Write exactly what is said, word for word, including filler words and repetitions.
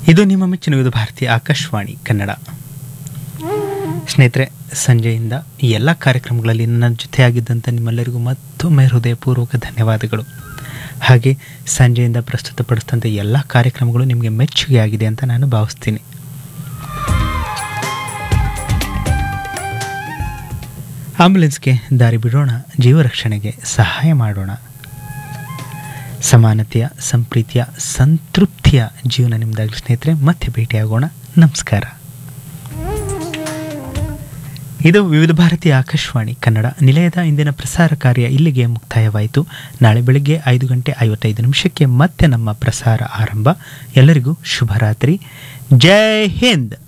ಇದು ನಿಮ್ಮ ಮೆಚ್ಚಿನ ವಿವಿಧ ಭಾರತೀಯ ಆಕಾಶವಾಣಿ ಕನ್ನಡ. ಸ್ನೇಹಿತರೆ, ಸಂಜೆಯಿಂದ ಈ ಎಲ್ಲ ಕಾರ್ಯಕ್ರಮಗಳಲ್ಲಿ ನನ್ನ ಜೊತೆಯಾಗಿದ್ದಂಥ ನಿಮ್ಮೆಲ್ಲರಿಗೂ ಮತ್ತೊಮ್ಮೆ ಹೃದಯಪೂರ್ವಕ ಧನ್ಯವಾದಗಳು. ಹಾಗೆ ಸಂಜೆಯಿಂದ ಪ್ರಸ್ತುತಪಡಿಸಿದಂಥ ಎಲ್ಲ ಕಾರ್ಯಕ್ರಮಗಳು ನಿಮಗೆ ಮೆಚ್ಚುಗೆ ಆಗಿದೆ ಅಂತ ನಾನು ಭಾವಿಸ್ತೀನಿ. ಆಂಬ್ಯುಲೆನ್ಸ್ಗೆ ದಾರಿ ಬಿಡೋಣ, ಜೀವರಕ್ಷಣೆಗೆ ಸಹಾಯ ಮಾಡೋಣ. ಸಮಾನತೆಯ, ಸಂಪ್ರೀತಿಯ, ಸಂತೃಪ್ತಿಯ ಜೀವನ ನಿಮ್ಮದಾಗಲಿ ಸ್ನೇಹಿತರೆ. ಮತ್ತೆ ಭೇಟಿಯಾಗೋಣ. ನಮಸ್ಕಾರ. ಇದು ವಿವಿಧ ಭಾರತೀಯ ಆಕಾಶವಾಣಿ ಕನ್ನಡ ನಿಲಯದ ಇಂದಿನ ಪ್ರಸಾರ ಕಾರ್ಯ ಇಲ್ಲಿಗೆ ಮುಕ್ತಾಯವಾಯಿತು. ನಾಳೆ ಬೆಳಗ್ಗೆ ಐದು ಗಂಟೆ ಐವತ್ತೈದು ನಿಮಿಷಕ್ಕೆ ಮತ್ತೆ ನಮ್ಮ ಪ್ರಸಾರ ಆರಂಭ. ಎಲ್ಲರಿಗೂ ಶುಭರಾತ್ರಿ. ಜೈ ಹಿಂದ್.